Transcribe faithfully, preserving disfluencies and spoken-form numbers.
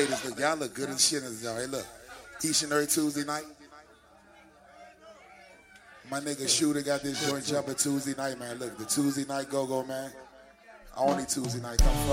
ladies, look, y'all look good as shit as y'all. Hey, look, each and every Tuesday night, my nigga Shooter got this joint jumping Tuesday night, man. Look, the Tuesday night go-go, man. Only Tuesday night. Come fuck